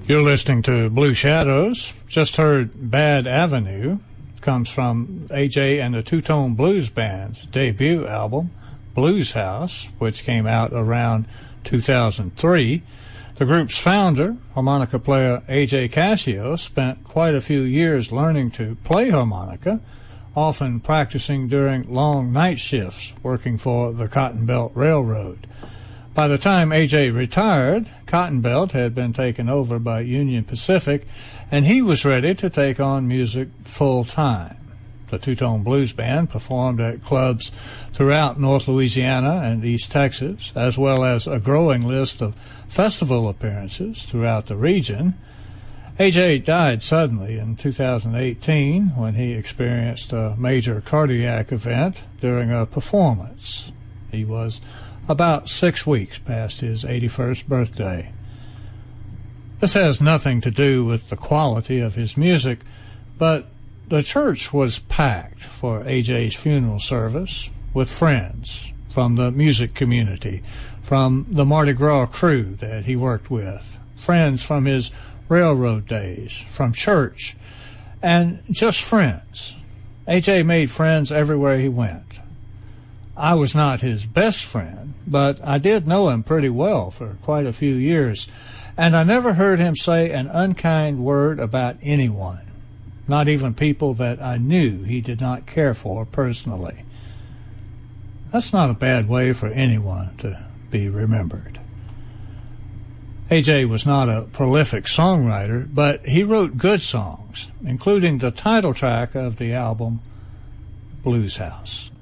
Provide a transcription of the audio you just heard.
You're listening to Blue Shadows. Just heard Bad Avenue. Comes from AJ and the Two-Tone Blues Band's debut album, Blues House, which came out around 2003. The group's founder, harmonica player AJ Cascio, spent quite a few years learning to play harmonica, often practicing during long night shifts working for the Cotton Belt Railroad. By the time AJ retired, Cotton Belt had been taken over by Union Pacific, and he was ready to take on music full-time. The Two-Tone Blues Band performed at clubs throughout North Louisiana and East Texas, as well as a growing list of festival appearances throughout the region. AJ died suddenly in 2018 when he experienced a major cardiac event during a performance. He was about 6 weeks past his 81st birthday. This has nothing to do with the quality of his music, but the church was packed for AJ's funeral service with friends from the music community, from the Mardi Gras crew that he worked with, friends from his railroad days, from church, and just friends. AJ made friends everywhere he went. I was not his best friend, but I did know him pretty well for quite a few years, and I never heard him say an unkind word about anyone, not even people that I knew he did not care for personally. That's not a bad way for anyone to be remembered. AJ was not a prolific songwriter, but he wrote good songs, including the title track of the album, Blues House.